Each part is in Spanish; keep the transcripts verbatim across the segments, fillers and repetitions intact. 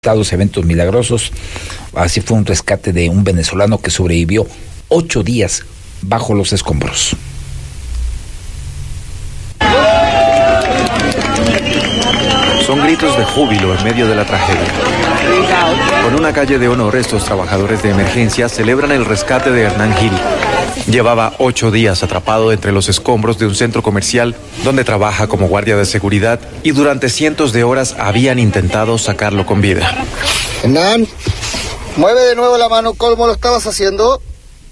eventos milagrosos. Así fue un rescate de un venezolano que sobrevivió ocho días bajo los escombros. Son gritos de júbilo en medio de la tragedia. Con una calle de honor, estos trabajadores de emergencia celebran el rescate de Hernán Gil. Llevaba ocho días atrapado entre los escombros de un centro comercial donde trabaja como guardia de seguridad y durante cientos de horas habían intentado sacarlo con vida. Hernán, mueve de nuevo la mano, ¿cómo lo estabas haciendo?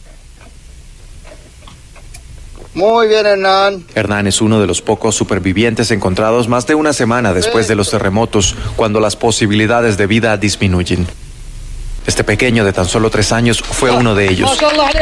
Muy bien, Hernán. Hernán es uno de los pocos supervivientes encontrados más de una semana después de los terremotos, cuando las posibilidades de vida disminuyen. Este pequeño de tan solo tres años fue uno de ellos.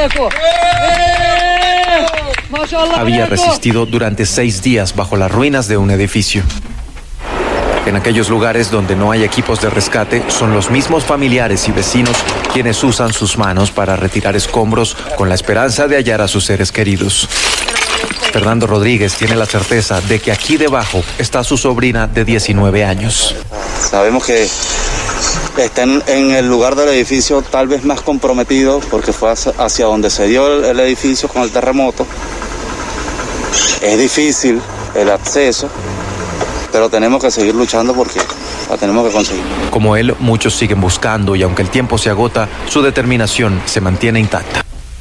Había resistido durante seis días bajo las ruinas de un edificio. En aquellos lugares donde no hay equipos de rescate, son los mismos familiares y vecinos quienes usan sus manos para retirar escombros con la esperanza de hallar a sus seres queridos. Fernando Rodríguez tiene la certeza de que aquí debajo está su sobrina de diecinueve años. Sabemos que está en, en el lugar del edificio tal vez más comprometido porque fue hacia, hacia donde se dio el, el edificio con el terremoto. Es difícil el acceso, pero tenemos que seguir luchando porque la tenemos que conseguir. Como él, muchos siguen buscando y aunque el tiempo se agota, su determinación se mantiene intacta.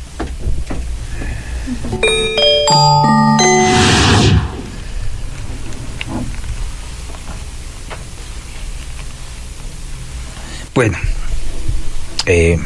Bueno, eh,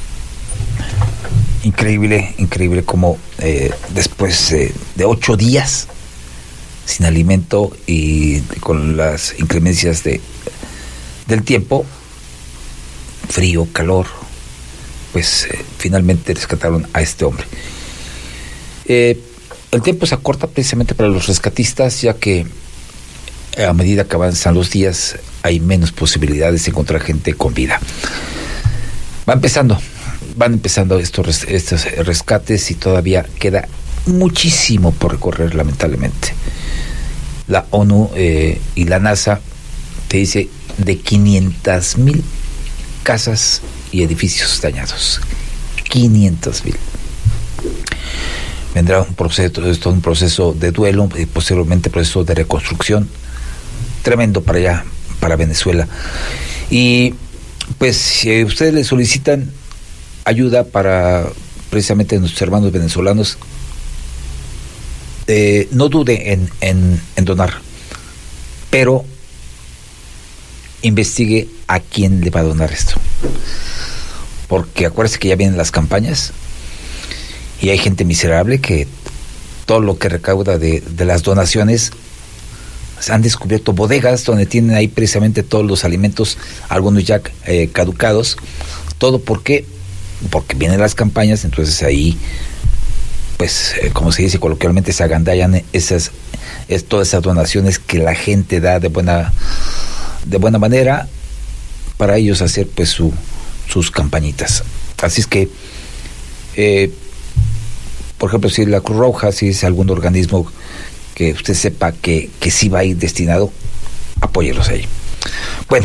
increíble, increíble como eh, después eh, de ocho días sin alimento y con las inclemencias de del tiempo, frío, calor, pues eh, finalmente rescataron a este hombre. Eh, el tiempo se acorta precisamente para los rescatistas, ya que a medida que avanzan los días hay menos posibilidades de encontrar gente con vida. Va empezando, van empezando estos, estos rescates y todavía queda muchísimo por recorrer, lamentablemente. La ONU eh, y la NASA te dice de quinientas mil casas y edificios dañados. quinientas mil. Vendrá un proceso, esto un proceso de duelo y posteriormente proceso de reconstrucción tremendo para allá, para Venezuela. Y pues si ustedes le solicitan ayuda para precisamente nuestros hermanos venezolanos, eh, no dude en, en, en donar, pero investigue a quién le va a donar esto, porque acuérdese que ya vienen las campañas y hay gente miserable que todo lo que recauda de, de las donaciones, han descubierto bodegas donde tienen ahí precisamente todos los alimentos, algunos ya eh, caducados. Todo porque porque vienen las campañas, entonces ahí pues eh, como se dice coloquialmente, se agandallan esas es, todas esas donaciones que la gente da de buena de buena manera para ellos hacer pues su sus campañitas. Así es que eh, por ejemplo, si la Cruz Roja, si es algún organismo que usted sepa que, que sí va a ir destinado, apóyelos ahí. Bueno,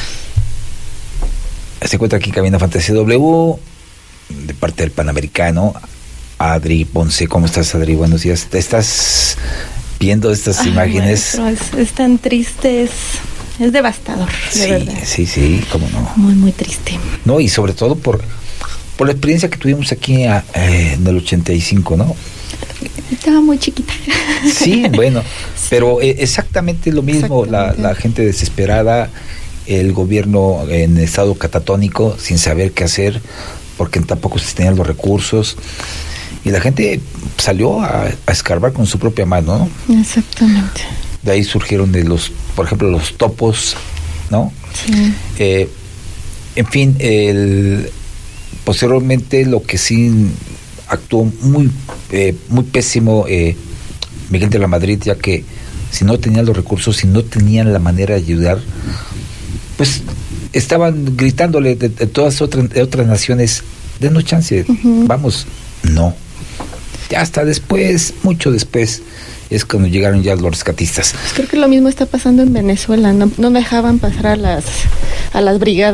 se encuentra aquí en Cabina Fantasía W, de parte del Panamericano, Adri Ponce. ¿Cómo estás, Adri? Buenos días. ¿Te estás viendo estas Ay, imágenes? Maestro, es, es tan triste, es, es devastador, de sí, verdad. Sí, sí, cómo no. Muy, muy triste. No, y sobre todo por, por la experiencia que tuvimos aquí a, eh, en el ochenta y cinco, ¿no? Estaba muy chiquita. Sí, bueno, sí. Pero eh, exactamente lo mismo, la, la gente desesperada, el gobierno en estado catatónico, sin saber qué hacer, porque tampoco se tenían los recursos, y la gente salió a, a escarbar con su propia mano, ¿no? Exactamente. De ahí surgieron de los, por ejemplo, los topos, ¿no? Sí. Eh, en fin, el, posteriormente lo que sí actuó muy eh, muy pésimo eh, Miguel de la Madrid, ya que si no tenían los recursos, si no tenían la manera de ayudar, pues estaban gritándole de, de todas otras, de otras naciones, denos chance, uh-huh. Vamos, no. Ya hasta después, mucho después, es cuando llegaron ya los rescatistas. Pues creo que lo mismo está pasando en Venezuela, no, no dejaban pasar a las, a las brigadas.